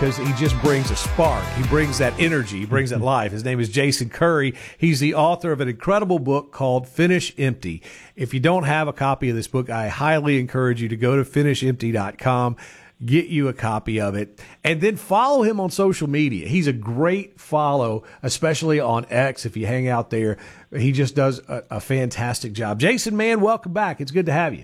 because he just brings a spark. He brings that energy. He brings that life. His name is Jason Curry. He's the author of an incredible book called Finish Empty. If you don't have a copy of this book, I highly encourage you to go to finishempty.com, get you a copy of it, and then follow him on social media. He's a great follow, especially on X. If you hang out there, he just does a fantastic job. Jason, man, welcome back. It's good to have you.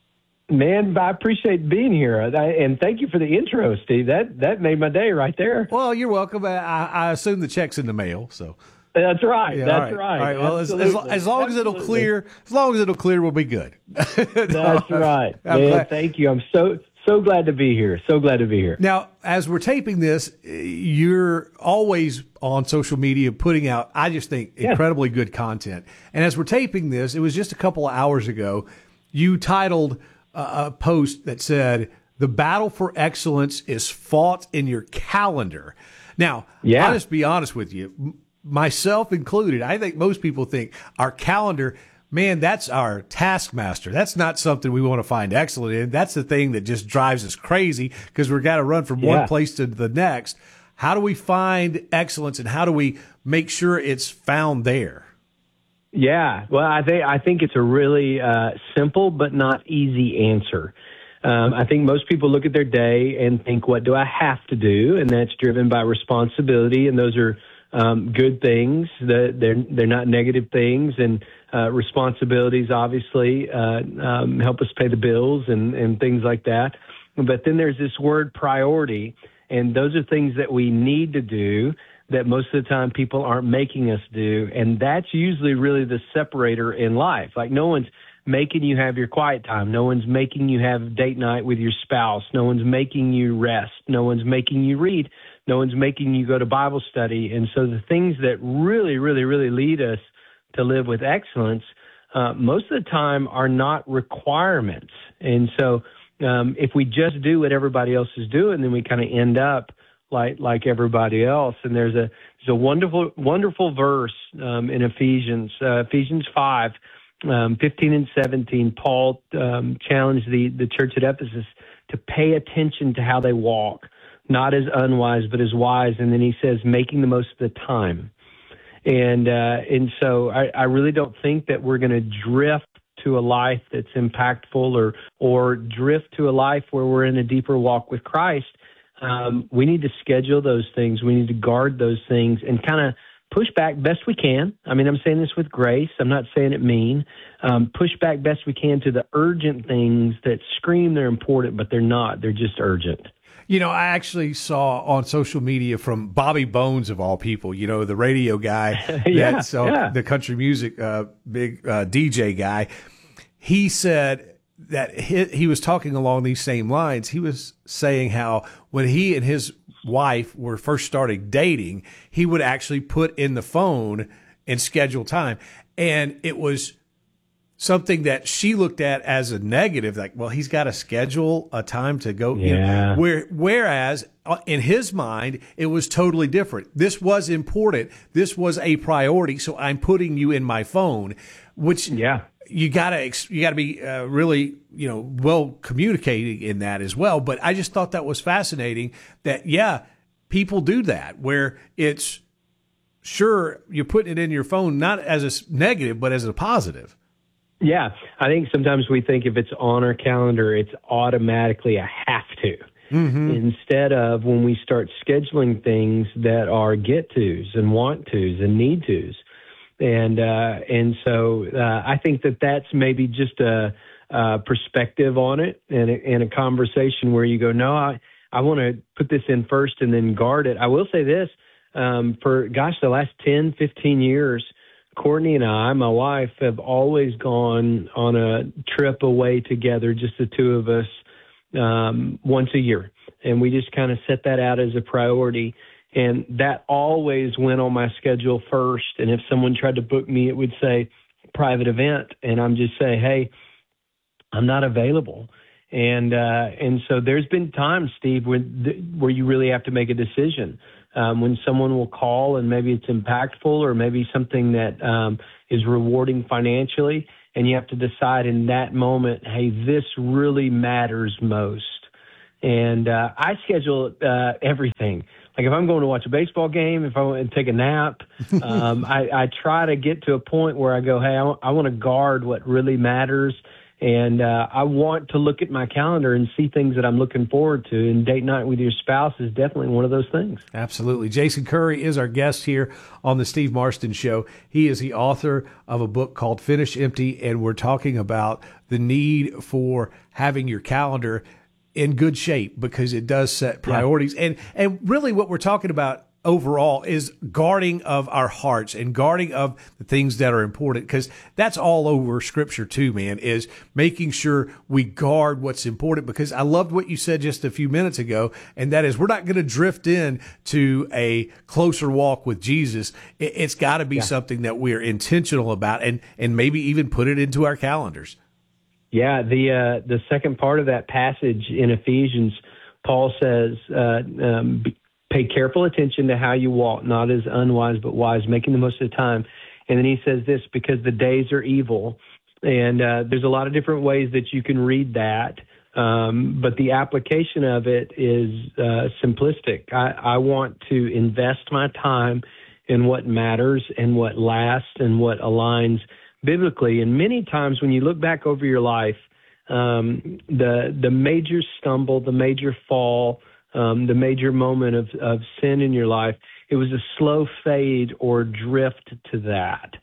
Man, I appreciate being here, and thank you for the intro, Steve. That made my day right there. Well, you're welcome. I assume the check's in the mail, so. That's right. Yeah, That's right. right. All right. Well, as long as it'll clear, we'll be good. That's right. Man, thank you. I'm so glad to be here. So glad to be here. Now, as we're taping this, you're always on social media putting out, I just think, incredibly good content. And as we're taping this, it was just a couple of hours ago, you titled a post that said, "The battle for excellence is fought in your calendar." Now, I'll just be honest with you, myself included, I think most people think our calendar, man, that's our taskmaster. That's not something we want to find excellent in. That's the thing that just drives us crazy because we've got to run from one place to the next. How do we find excellence, and how do we make sure it's found there? Yeah, well, I think it's a really simple but not easy answer. I think most people look at their day and think, what do I have to do? And that's driven by responsibility, and those are good things. They're not negative things, and responsibilities obviously help us pay the bills and things like that. But then there's this word priority, and those are things that we need to do that most of the time people aren't making us do, and that's usually really the separator in life. Like, no one's making you have your quiet time. No one's making you have date night with your spouse. No one's making you rest. No one's making you read. No one's making you go to Bible study. And so the things that really, really, really lead us to live with excellence, most of the time are not requirements. And so if we just do what everybody else is doing, then we kind of end up like everybody else. And there's a wonderful verse in Ephesians 5, 15 and 17. Paul challenged the church at Ephesus to pay attention to how they walk, not as unwise, but as wise. And then he says, making the most of the time. And so I really don't think that we're going to drift to a life that's impactful or drift to a life where we're in a deeper walk with Christ. We need to schedule those things. We need to guard those things and kind of push back best we can. I mean, I'm saying this with grace. I'm not saying it mean. Push back best we can to the urgent things that scream they're important, but they're not. They're just urgent. You know, I actually saw on social media from Bobby Bones, of all people, you know, the radio guy, the country music big DJ guy. He said that he was talking along these same lines. He was saying how when he and his wife were first starting dating, he would actually put in the phone and schedule time. And it was something that she looked at as a negative, like, well, he's got to schedule a time to go. Yeah. You know, whereas in his mind, it was totally different. This was important. This was a priority. So I'm putting you in my phone, which you gotta be really, you know, well communicating in that as well. But I just thought that was fascinating that, people do that where it's sure you're putting it in your phone, not as a negative, but as a positive. Yeah, I think sometimes we think if it's on our calendar, it's automatically a have to. Mm-hmm. Instead of when we start scheduling things that are get tos and want tos and need tos. And so I think that's maybe just a perspective on it and a conversation where you go, no, I want to put this in first and then guard it. I will say this, for the last 10, 15 years, Courtney and I, my wife, have always gone on a trip away together, just the two of us, once a year. And we just kind of set that out as a priority. And that always went on my schedule first. And if someone tried to book me, it would say private event. And I'm just saying, hey, I'm not available. And so there's been times, Steve, where you really have to make a decision. When someone will call and maybe it's impactful or maybe something that is rewarding financially, and you have to decide in that moment, hey, this really matters most. And I schedule everything. Like if I'm going to watch a baseball game, if I want to take a nap, I try to get to a point where I go, hey, I want to guard what really matters. And I want to look at my calendar and see things that I'm looking forward to. And date night with your spouse is definitely one of those things. Absolutely. Jason Curry is our guest here on the Steve Marston Show. He is the author of a book called Finish Empty, and we're talking about the need for having your calendar in good shape because it does set priorities. Yeah. And really what we're talking about overall is guarding of our hearts and guarding of the things that are important, because that's all over Scripture too, man, is making sure we guard what's important. Because I loved what you said just a few minutes ago, and that is we're not going to drift in to a closer walk with Jesus. It's got to be something that we're intentional about and maybe even put it into our calendars. Yeah, the second part of that passage in Ephesians, Paul says, pay careful attention to how you walk, not as unwise, but wise, making the most of the time. And then he says this, because the days are evil. And there's a lot of different ways that you can read that. But the application of it is simplistic. I want to invest my time in what matters and what lasts and what aligns biblically. And many times when you look back over your life, the major stumble, the major fall, the major moment of sin in your life, it was a slow fade or drift to that.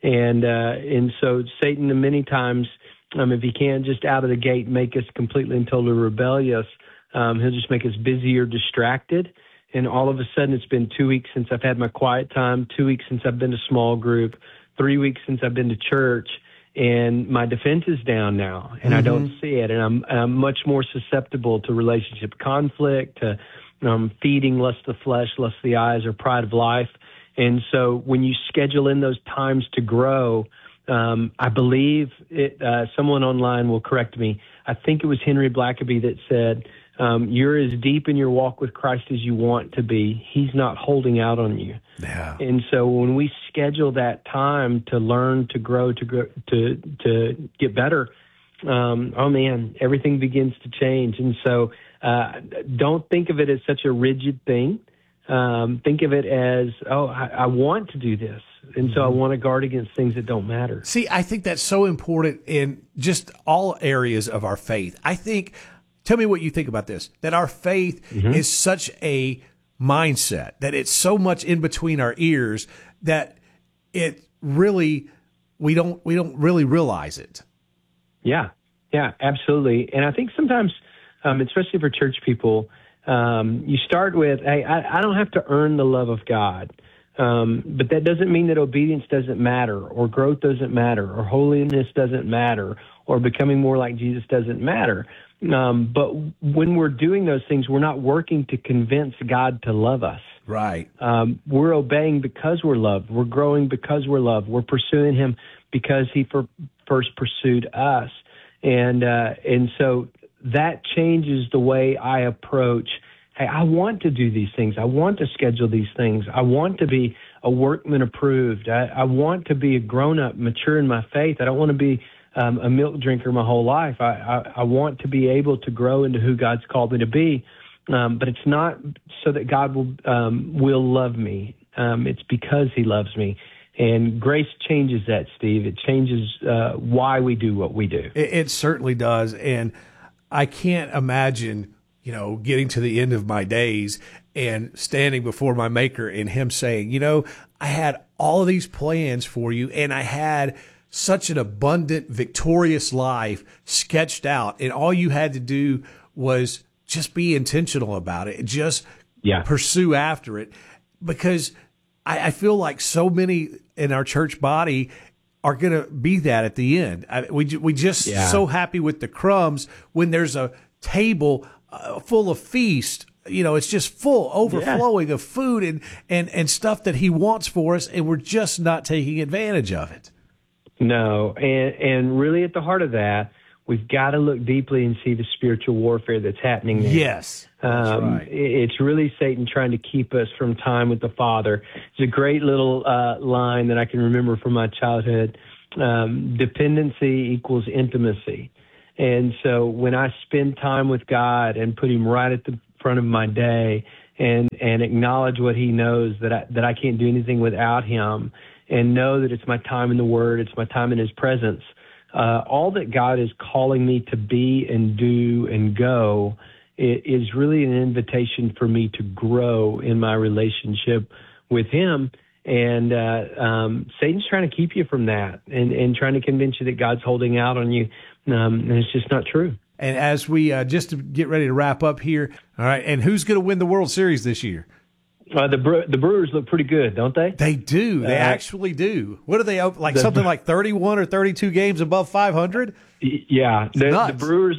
And so Satan many times, if he can't just out of the gate make us completely and totally rebellious, he'll just make us busy or distracted. And all of a sudden it's been 2 weeks since I've had my quiet time, 2 weeks since I've been to small group, 3 weeks since I've been to church, and my defense is down now, and I don't see it, and I'm much more susceptible to relationship conflict, to feeding lust of the flesh, lust of the eyes, or pride of life. And so when you schedule in those times to grow, I believe someone online will correct me. I think it was Henry Blackaby that said, you're as deep in your walk with Christ as you want to be. He's not holding out on you. Yeah. And so when we schedule that time to learn, to grow, to get better, oh man, everything begins to change. And so don't think of it as such a rigid thing. Think of it as, I want to do this. And so I want to guard against things that don't matter. See, I think that's so important in just all areas of our faith. Tell me what you think about this, that our faith is such a mindset, that it's so much in between our ears that it really, we don't really realize it. Yeah, absolutely. And I think sometimes, especially for church people, you start with, hey, I don't have to earn the love of God. But that doesn't mean that obedience doesn't matter, or growth doesn't matter, or holiness doesn't matter, or becoming more like Jesus doesn't matter. But when we're doing those things, we're not working to convince God to love us. Right. We're obeying because we're loved. We're growing because we're loved. We're pursuing him because he first pursued us. And so that changes the way I approach, hey, I want to do these things. I want to schedule these things. I want to be a workman approved. I want to be a grown-up, mature in my faith. I don't want to be a milk drinker my whole life. I want to be able to grow into who God's called me to be. But it's not so that God will love me. It's because he loves me. And grace changes that, Steve. It changes why we do what we do. It certainly does. And I can't imagine, getting to the end of my days and standing before my Maker and him saying, I had all of these plans for you, and I had such an abundant, victorious life sketched out, and all you had to do was just be intentional about it, just pursue after it. Because I feel like so many in our church body are going to be that at the end. We just so happy with the crumbs when there's a table full of feast. It's just full, overflowing of food and stuff that he wants for us, and we're just not taking advantage of it. No, and really at the heart of that, we've got to look deeply and see the spiritual warfare that's happening there. Yes, that's right. It's really Satan trying to keep us from time with the Father. It's a great little line that I can remember from my childhood. Dependency equals intimacy. And so when I spend time with God and put him right at the front of my day and acknowledge what he knows, that I can't do anything without him, and know that it's my time in the Word, it's my time in his presence, all that God is calling me to be and do and go is really an invitation for me to grow in my relationship with him. And Satan's trying to keep you from that and trying to convince you that God's holding out on you. And it's just not true. And as we just to get ready to wrap up here, all right, and who's going to win the World Series this year? The Brewers look pretty good, don't they? They do. They actually do. What are they, like something like 31 or 32 games above 500? Yeah, the Brewers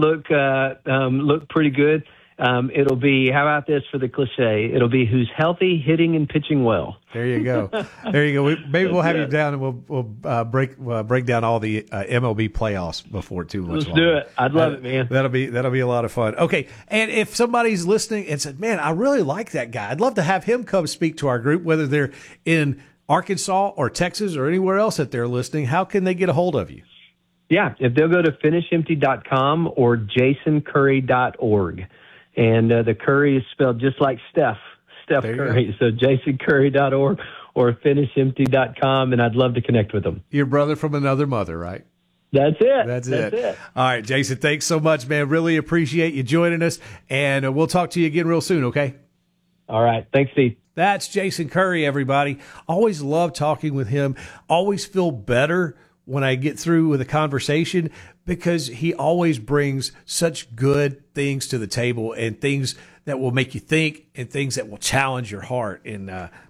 look pretty good. It'll be, how about this for the cliche? It'll be who's healthy, hitting, and pitching well. There you go. There you go. Maybe we'll have you down and we'll break down all the MLB playoffs before too much. Let's do it. I'd love it, man. That'll be a lot of fun. Okay, and if somebody's listening and said, "Man, I really like that guy. I'd love to have him come speak to our group," whether they're in Arkansas or Texas or anywhere else that they're listening, how can they get a hold of you? Yeah, if they'll go to finishempty.com or jasoncurry.org. And the Curry is spelled just like Steph Curry. So jasoncurry.org or finishempty.com, and I'd love to connect with them. Your brother from another mother, right? That's it. That's it. All right, Jason, thanks so much, man. Really appreciate you joining us, and we'll talk to you again real soon, okay? All right. Thanks, Steve. That's Jason Curry, everybody. Always love talking with him. Always feel better when I get through with a conversation because he always brings such good things to the table and things that will make you think and things that will challenge your heart and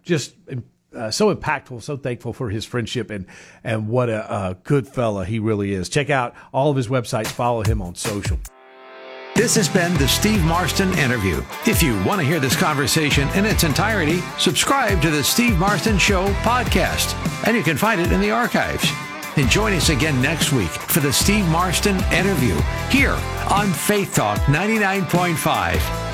so impactful, so thankful for his friendship and what a good fella he really is. Check out all of his websites. Follow him on social. This has been the Steve Marston Interview. If you want to hear this conversation in its entirety, subscribe to the Steve Marston Show podcast, and you can find it in the archives. And join us again next week for the Steve Marston Interview here on Faith Talk 99.5.